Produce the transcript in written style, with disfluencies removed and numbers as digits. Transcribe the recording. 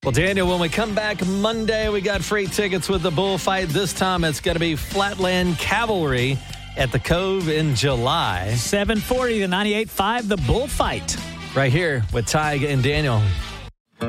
Well, Daniel, when we come back Monday, we got free tickets with the bullfight. This time it's going to be Flatland Cavalry at the Cove in July. 740 to 98.5, the bullfight. Right here with Tig and Daniel.